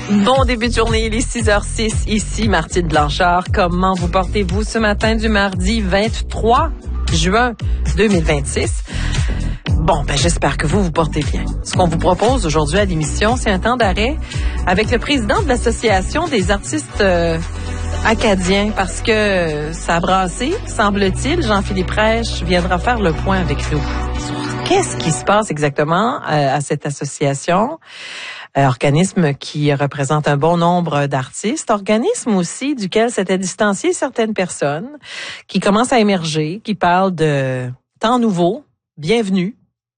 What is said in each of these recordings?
Bon début de journée, il est 6h06, ici Martine Blanchard. Comment vous portez-vous ce matin du mardi 23 juin 2026? Bon, j'espère que vous portez bien. Ce qu'on vous propose aujourd'hui à l'émission, c'est un temps d'arrêt avec le président de l'Association des artistes acadiens, parce que ça a brassé, semble-t-il. Jean-Philippe Rèche viendra faire le point avec nous sur qu'est-ce qui se passe exactement à cette association. Organisme qui représente un bon nombre d'artistes, organisme aussi duquel s'étaient distanciées certaines personnes, qui commencent à émerger, qui parlent de temps nouveau, bienvenue.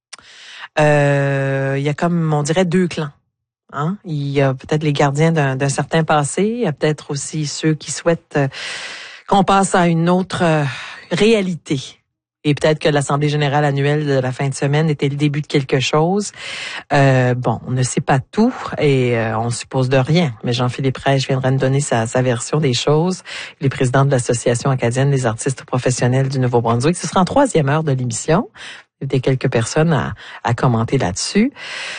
Il y a comme, on dirait, deux clans. Hein? Il y a peut-être les gardiens d'un certain passé, il y a peut-être aussi ceux qui souhaitent qu'on passe à une autre réalité. Et peut-être que l'Assemblée générale annuelle de la fin de semaine était le début de quelque chose. On ne sait pas tout et on suppose de rien. Mais Jean-Philippe Rèche viendra nous donner sa version des choses. Il est président de l'Association acadienne des artistes professionnels du Nouveau-Brunswick. Ce sera en troisième heure de l'émission. Il y a quelques personnes à commenter là-dessus.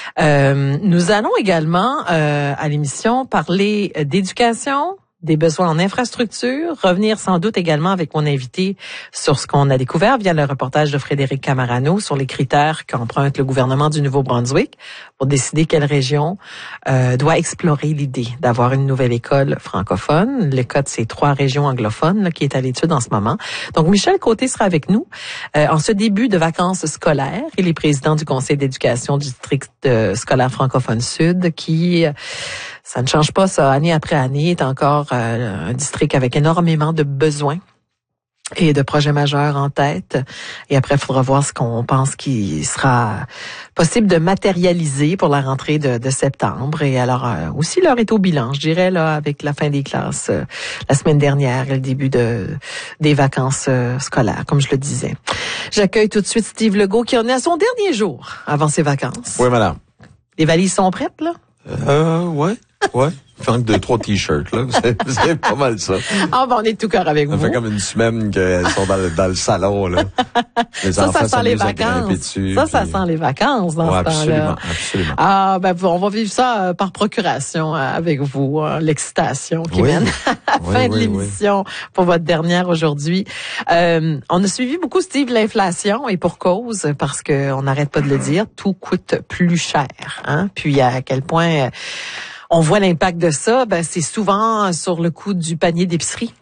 Nous allons également à l'émission parler d'éducation, des besoins en infrastructure, revenir sans doute également avec mon invité sur ce qu'on a découvert via le reportage de Frédéric Camarano sur les critères qu'emprunte le gouvernement du Nouveau-Brunswick pour décider quelle région doit explorer l'idée d'avoir une nouvelle école francophone. Le cas de ces 3 régions anglophones là, qui est à l'étude en ce moment. Donc, Michel Côté sera avec nous en ce début de vacances scolaires. Il est président du conseil d'éducation du district scolaire francophone sud qui... Ça ne change pas, ça, année après année, est encore un district avec énormément de besoins et de projets majeurs en tête. Et après, il faudra voir ce qu'on pense qui sera possible de matérialiser pour la rentrée de septembre. Et alors, aussi, l'heure est au bilan, je dirais, là, avec la fin des classes la semaine dernière et le début des vacances scolaires, comme je le disais. J'accueille tout de suite Steve Legault, qui en est à son dernier jour avant ses vacances. Oui, madame. Les valises sont prêtes, là? Ouais. Il manque 2-3 t-shirts, là. C'est pas mal ça. On est tout cœur avec vous. Ça fait comme une semaine qu'elles sont dans le salon, là. Les enfants ça sent les s'amusent à grimper vacances. dessus. Ça sent les vacances dans ce temps-là. Absolument. On va vivre ça par procuration avec vous, l'excitation qui mène à la fin de l'émission pour votre dernière aujourd'hui. On a suivi beaucoup, Steve, l'inflation, et pour cause, parce que on n'arrête pas de le dire, tout coûte plus cher. Hein? Puis à quel point... on voit l'impact de ça, c'est souvent sur le coût du panier d'épicerie.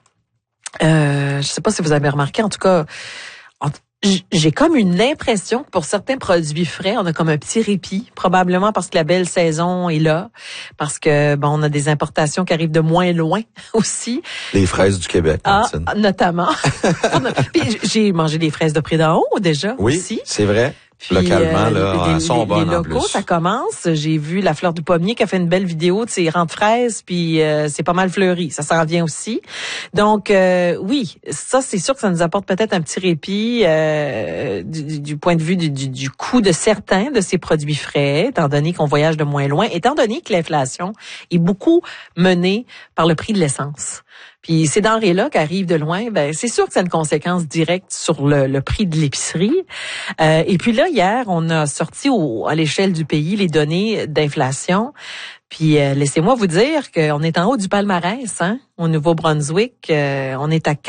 Je sais pas si vous avez remarqué, en tout cas, j'ai comme une impression que pour certains produits frais, on a comme un petit répit, probablement parce que la belle saison est là, parce que on a des importations qui arrivent de moins loin aussi. Les fraises du Québec, Martine. Notamment. Puis j'ai mangé des fraises de près d'en haut déjà aussi. Oui, c'est vrai. Puis, localement, elles sont bonnes les locaux, en plus. Ça commence. J'ai vu la Fleur du Pommier qui a fait une belle vidéo de ses rangs de fraises, puis c'est pas mal fleuri. Ça s'en vient aussi. Donc, oui, ça, c'est sûr que ça nous apporte peut-être un petit répit du point de vue du coût de certains de ces produits frais, étant donné qu'on voyage de moins loin, étant donné que l'inflation est beaucoup menée par le prix de l'essence. Puis ces denrées-là qui arrivent de loin, c'est sûr que ça a une conséquence directe sur le prix de l'épicerie. Et puis là, hier, on a sorti à l'échelle du pays les données d'inflation. Puis laissez-moi vous dire qu'on est en haut du palmarès, hein, au Nouveau-Brunswick. On est à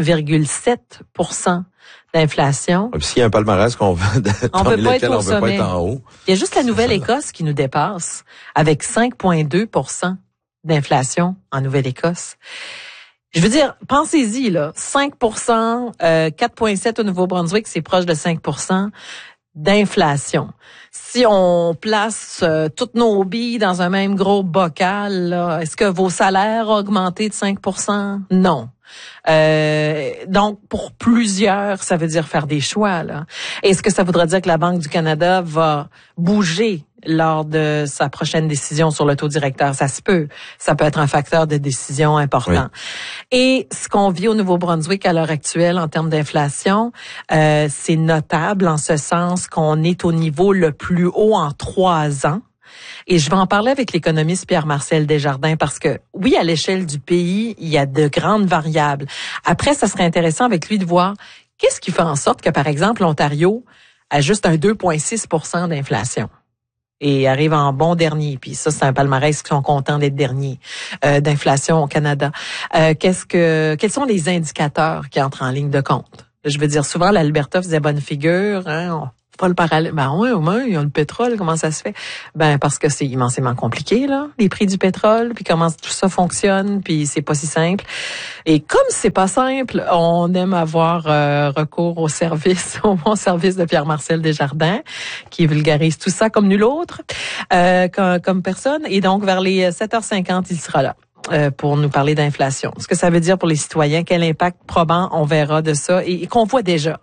4,7% d'inflation. S'il y a un palmarès qu'on veut, on peut pas être au sommet. Pas être en haut. Il y a juste la Nouvelle-Écosse qui nous dépasse avec 5,2% d'inflation en Nouvelle-Écosse. Je veux dire, pensez-y, là, 5%, 4,7 au Nouveau-Brunswick, c'est proche de 5% d'inflation. Si on place toutes nos billes dans un même gros bocal, là, est-ce que vos salaires ont augmenté de 5%? Non. Donc, pour plusieurs, ça veut dire faire des choix, là. Est-ce que ça voudra dire que la Banque du Canada va bouger lors de sa prochaine décision sur le taux directeur? Ça se peut. Ça peut être un facteur de décision important. Oui. Et ce qu'on vit au Nouveau-Brunswick à l'heure actuelle en termes d'inflation, c'est notable en ce sens qu'on est au niveau le plus haut en 3 ans. Et je vais en parler avec l'économiste Pierre-Marcel Desjardins parce que, oui, à l'échelle du pays, il y a de grandes variables. Après, ça serait intéressant avec lui de voir qu'est-ce qui fait en sorte que, par exemple, l'Ontario a juste un 2,6% d'inflation. et arrivent en bon dernier. Puis ça, c'est un palmarès qui sont contents d'être derniers d'inflation au Canada. Quels sont les indicateurs qui entrent en ligne de compte? Je veux dire, souvent, l'Alberta faisait bonne figure. Pas le parallèle. Ben ouais, au moins, il y a le pétrole. Comment ça se fait? Ben parce que c'est immensément compliqué, là, les prix du pétrole, puis comment tout ça fonctionne, puis c'est pas si simple. Et comme c'est pas simple, on aime avoir recours au bon service de Pierre-Marcel Desjardins, qui vulgarise tout ça comme nul autre, comme personne. Et donc, vers les 7h50, il sera là. Pour nous parler d'inflation. Ce que ça veut dire pour les citoyens, quel impact probant on verra de ça et qu'on voit déjà.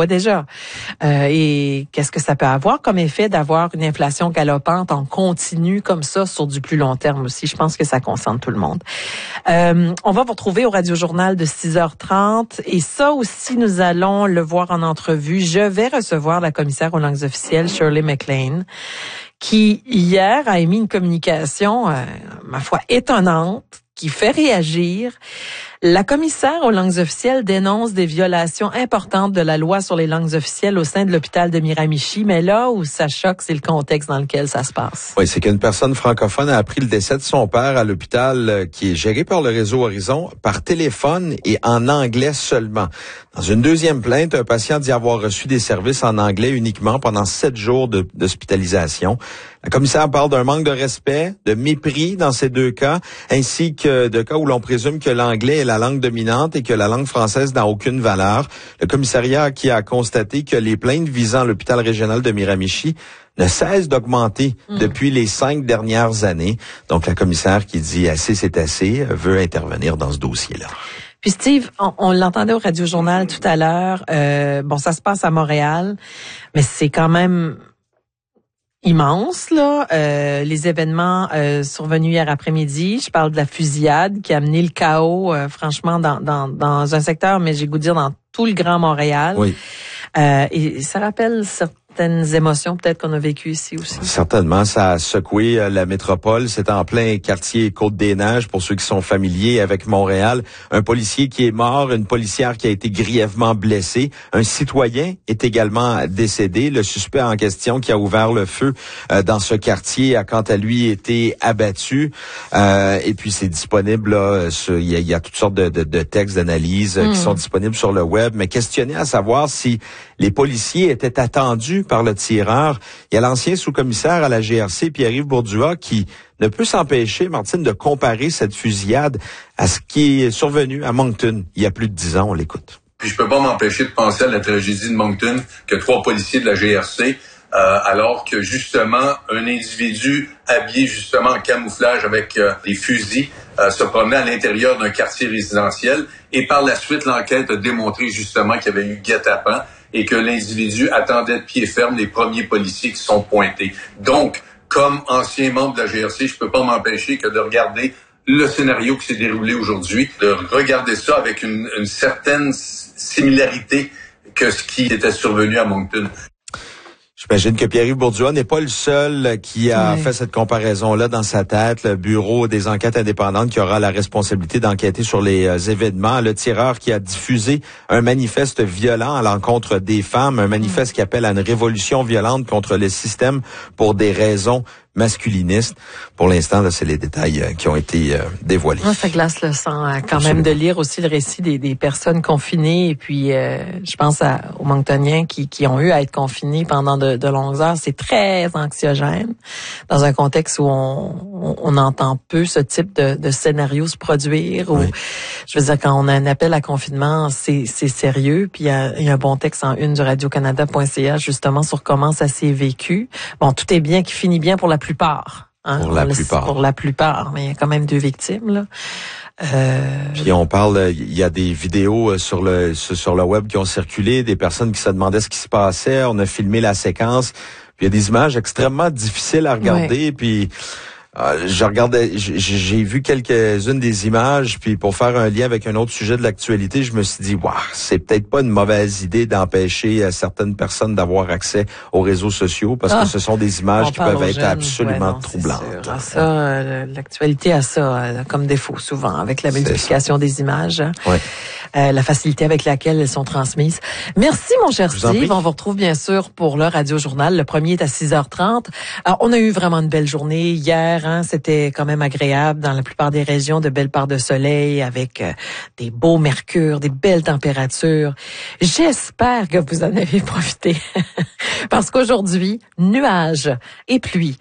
Et qu'est-ce que ça peut avoir comme effet d'avoir une inflation galopante en continu comme ça sur du plus long terme aussi. Je pense que ça concerne tout le monde. On va vous retrouver au Radio-Journal de 6h30 et ça aussi, nous allons le voir en entrevue. Je vais recevoir la commissaire aux langues officielles, Shirley McLean, qui, hier, a émis une communication, ma foi, étonnante, qui fait réagir. La commissaire aux langues officielles dénonce des violations importantes de la loi sur les langues officielles au sein de l'hôpital de Miramichi, mais là où ça choque, c'est le contexte dans lequel ça se passe. Oui, c'est qu'une personne francophone a appris le décès de son père à l'hôpital qui est géré par le réseau Horizon par téléphone et en anglais seulement. Dans une deuxième plainte, un patient dit avoir reçu des services en anglais uniquement pendant 7 jours d'hospitalisation. La commissaire parle d'un manque de respect, de mépris dans ces deux cas, ainsi que de cas où l'on présume que l'anglais est la langue dominante et que la langue française n'a aucune valeur. Le commissariat qui a constaté que les plaintes visant l'hôpital régional de Miramichi ne cessent d'augmenter depuis les 5 dernières années. Donc la commissaire qui dit assez c'est assez veut intervenir dans ce dossier-là. Puis Steve, on l'entendait au Radio-Journal tout à l'heure. Ça se passe à Montréal, mais c'est quand même immense, là. Les événements survenus hier après-midi. Je parle de la fusillade qui a amené le chaos, franchement, dans un secteur, mais j'ai goût de dire dans tout le Grand Montréal. Oui. Et ça rappelle certaines émotions peut-être qu'on a vécues ici aussi. Certainement, ça a secoué la métropole. C'est en plein quartier Côte-des-Neiges, pour ceux qui sont familiers avec Montréal. Un policier qui est mort, une policière qui a été grièvement blessée. Un citoyen est également décédé. Le suspect en question qui a ouvert le feu dans ce quartier a quant à lui été abattu. Et puis c'est disponible, là, il y a toutes sortes de textes d'analyse qui sont disponibles sur le web, mais questionné à savoir si les policiers étaient attendus par le tireur. Il y a l'ancien sous-commissaire à la GRC, Pierre-Yves Bourdua, qui ne peut s'empêcher, Martine, de comparer cette fusillade à ce qui est survenu à Moncton il y a plus de 10 ans. On l'écoute. Puis je peux pas m'empêcher de penser à la tragédie de Moncton, que 3 policiers de la GRC, alors que justement un individu habillé justement en camouflage avec des fusils se promenait à l'intérieur d'un quartier résidentiel. Et par la suite, l'enquête a démontré justement qu'il y avait eu guet-apens et que l'individu attendait de pied ferme les premiers policiers qui sont pointés. Donc, comme ancien membre de la GRC, je peux pas m'empêcher que de regarder le scénario qui s'est déroulé aujourd'hui, de regarder ça avec une certaine similarité que ce qui était survenu à Moncton. J'imagine que Pierre-Yves Bourdua n'est pas le seul qui a fait cette comparaison-là dans sa tête. Le Bureau des enquêtes indépendantes qui aura la responsabilité d'enquêter sur les événements. Le tireur qui a diffusé un manifeste violent à l'encontre des femmes, un manifeste qui appelle à une révolution violente contre le système pour des raisons masculinistes. Pour l'instant, là, c'est les détails qui ont été dévoilés. Moi, ça glace le sang quand même de lire aussi le récit des personnes confinées. Et puis, je pense aux Monctoniens qui ont eu à être confinés pendant de longues heures. C'est très anxiogène dans un contexte où on entend peu ce type de scénario se produire. Où, je veux dire, quand on a un appel à confinement, c'est sérieux. Puis, il y a un bon texte en une du radiocanada.ca justement sur comment ça s'est vécu. Bon, tout est bien qui finit bien pour la plupart. Hein, pour la plupart, mais il y a quand même 2 victimes, là. Puis on parle, il y a des vidéos sur le web qui ont circulé, des personnes qui se demandaient ce qui se passait. On a filmé la séquence. Puis il y a des images extrêmement difficiles à regarder. Puis J'ai vu quelques-unes des images, puis pour faire un lien avec un autre sujet de l'actualité, je me suis dit, waouh, c'est peut-être pas une mauvaise idée d'empêcher certaines personnes d'avoir accès aux réseaux sociaux, parce que ce sont des images qui peuvent être absolument troublantes. L'actualité a ça comme défaut souvent, avec la multiplication des images, la facilité avec laquelle elles sont transmises. Merci, mon cher Steve. On vous retrouve bien sûr pour le Radio Journal. Le premier est à 6h30. Alors, on a eu vraiment une belle journée hier. C'était quand même agréable dans la plupart des régions, de belles parts de soleil avec des beaux mercures, des belles températures. J'espère que vous en avez profité parce qu'aujourd'hui, nuages et pluie.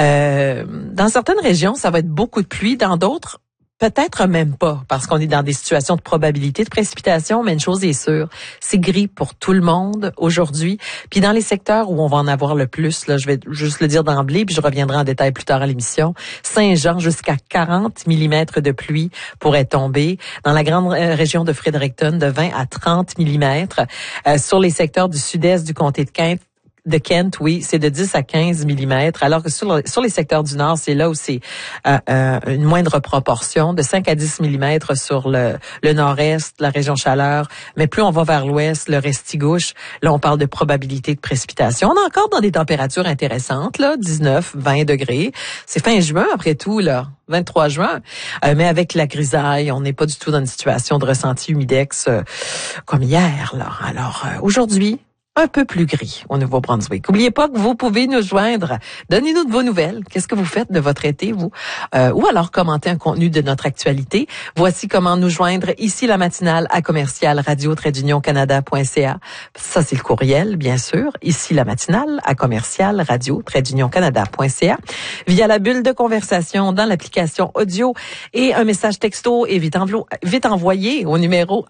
Dans certaines régions, ça va être beaucoup de pluie. Dans d'autres, peut-être même pas, parce qu'on est dans des situations de probabilité de précipitation, mais une chose est sûre, c'est gris pour tout le monde aujourd'hui. Puis dans les secteurs où on va en avoir le plus, là, je vais juste le dire d'emblée, puis je reviendrai en détail plus tard à l'émission, Saint-Jean, jusqu'à 40 mm de pluie pourrait tomber. Dans la grande région de Fredericton, de 20 à 30 mm. Sur les secteurs du sud-est du comté de Kent, oui, c'est de 10 à 15 mm, alors que sur les secteurs du Nord, c'est là où c'est une moindre proportion, de 5 à 10 mm sur le nord-est, la région Chaleur, mais plus on va vers l'ouest, le Restigouche, là on parle de probabilité de précipitation. On est encore dans des températures intéressantes, là, 19, 20 degrés. C'est fin juin après tout, là. 23 juin, mais avec la grisaille, on n'est pas du tout dans une situation de ressenti humidex comme hier, là. Alors, aujourd'hui, un peu plus gris au Nouveau-Brunswick. N'oubliez pas que vous pouvez nous joindre. Donnez-nous de vos nouvelles. Qu'est-ce que vous faites de votre été, vous? Ou alors commentez un contenu de notre actualité. Voici comment nous joindre ici la matinale à commercial radio-canada.ca. Ça, c'est le courriel, bien sûr. Ici la matinale à commercial radio-canada.ca. Via la bulle de conversation dans l'application audio et un message texto est vite envoyé au numéro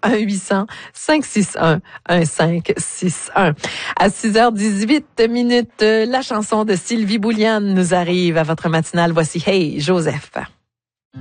1-800-561-1561. À 6h18, la chanson de Sylvie Bouliane nous arrive à votre matinale. Voici Hey Joseph.